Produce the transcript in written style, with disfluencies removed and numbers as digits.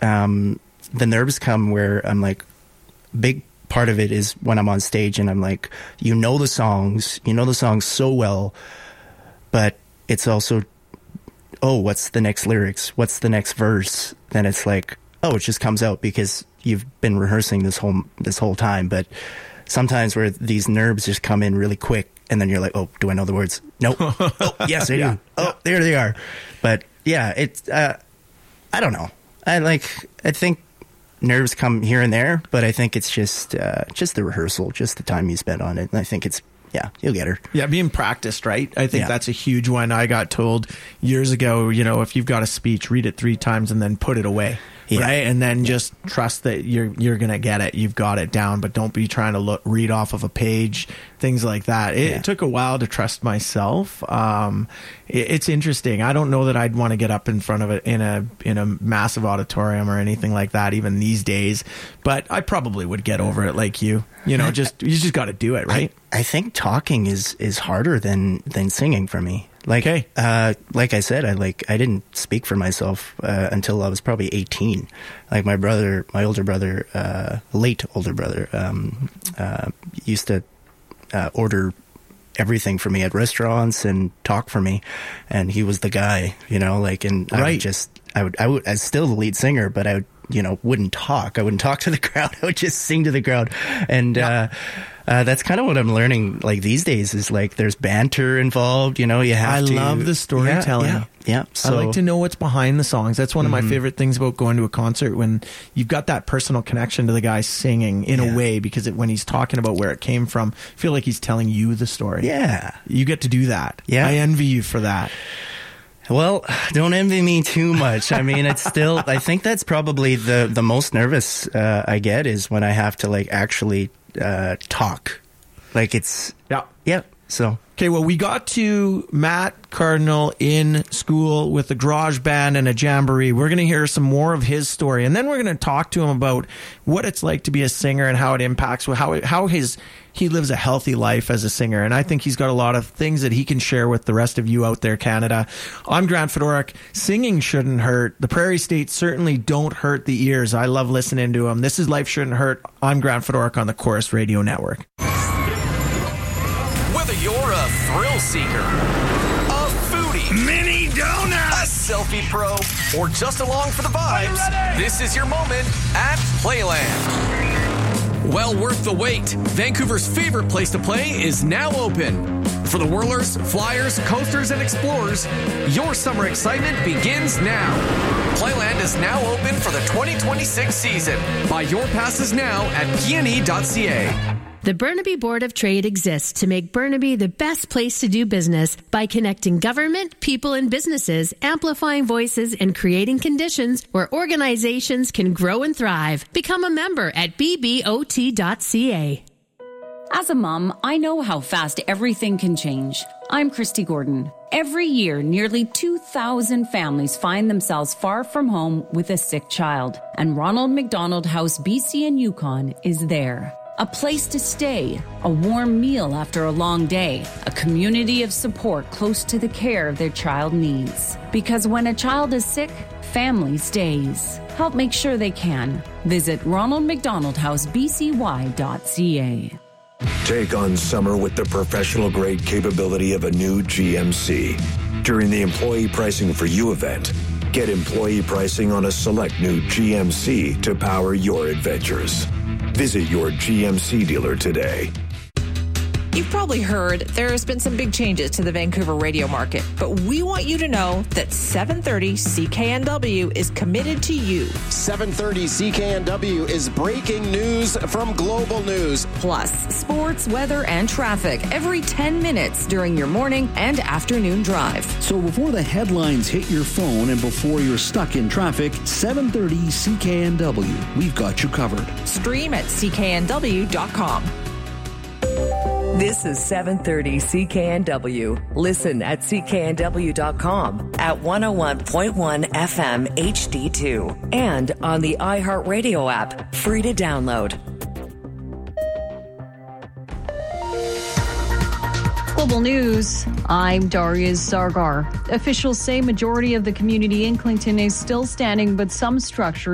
the nerves come where I'm like, big part of it is when I'm on stage and I'm like, the songs so well, but it's also, oh, what's the next lyrics? What's the next verse? Then it's like, oh, it just comes out because you've been rehearsing this whole time. But sometimes where these nerves just come in really quick, and then you're like, oh, do I know the words? Nope. Oh, yes, I do. Oh, there they are. But yeah, it's I don't know. I think nerves come here and there, but I think it's just the rehearsal, just the time you spend on it. And I think you'll get her. Yeah, being practiced, right? I think that's a huge one. I got told years ago, if you've got a speech, read it 3 times and then put it away. Yeah. Right? And then just trust that you're going to get it. You've got it down, but don't be trying to read off of a page, things like that. It took a while to trust myself. It's interesting. I don't know that I'd want to get up in front of it in a massive auditorium or anything like that, even these days, but I probably would get over it like you. You just got to do it, right? I think talking is harder than singing for me. Like I said, I didn't speak for myself until I was probably 18. Like my older brother, late older brother, used to order everything for me at restaurants and talk for me, and he was the guy, and I was still the lead singer, but I would, wouldn't talk. I wouldn't talk to the crowd. I would just sing to the crowd, and that's kind of what I'm learning. Like these days, is like there's banter involved. You have to. I love the storytelling. Yeah. So, I like to know what's behind the songs. That's one of my favorite things about going to a concert, when you've got that personal connection to the guy singing in a way, because when he's talking about where it came from, I feel like he's telling you the story. Yeah. You get to do that. Yeah. I envy you for that. Well, don't envy me too much. I mean, it's still, I think that's probably the most nervous I get is when I have to actually talk. So. Okay, well, we got to Matt Cardinal in school with a garage band and a jamboree. We're going to hear some more of his story, and then we're going to talk to him about what it's like to be a singer and how it impacts, how he lives a healthy life as a singer. And I think he's got a lot of things that he can share with the rest of you out there, Canada. I'm Grant Fedoruk. Singing shouldn't hurt. The Prairie States certainly don't hurt the ears. I love listening to them. This is Life Shouldn't Hurt. I'm Grant Fedoruk on the Chorus Radio Network. Whether you're a thrill seeker, a foodie, mini donut, a selfie pro, or just along for the vibes, this is your moment at Playland. Well worth the wait. Vancouver's favorite place to play is now open. For the whirlers, flyers, coasters, and explorers, your summer excitement begins now. Playland is now open for the 2026 season. Buy your passes now at pne.ca. The Burnaby Board of Trade exists to make Burnaby the best place to do business by connecting government, people, and businesses, amplifying voices, and creating conditions where organizations can grow and thrive. Become a member at bbot.ca. As a mom, I know how fast everything can change. I'm Christy Gordon. Every year, nearly 2,000 families find themselves far from home with a sick child, and Ronald McDonald House BC and Yukon is there. A place to stay, a warm meal after a long day, a community of support close to the care their child needs. Because when a child is sick, family stays. Help make sure they can. Visit ronaldmcdonaldhousebcy.ca. Take on summer with the professional-grade capability of a new GMC. During the Employee Pricing for You event, get employee pricing on a select new GMC to power your adventures. Visit your GMC dealer today. You've probably heard there's been some big changes to the Vancouver radio market, but we want you to know that 730 CKNW is committed to you. 730 CKNW is breaking news from Global News. Plus, sports, weather, and traffic every 10 minutes during your morning and afternoon drive. So before the headlines hit your phone and before you're stuck in traffic, 730 CKNW. We've got you covered. Stream at cknw.com. This is 730 CKNW. Listen at cknw.com, at 101.1 FM HD2, and on the iHeartRadio app, free to download. Global News, I'm Darius Zargar. Officials say majority of the community in Clinton is still standing, but some structures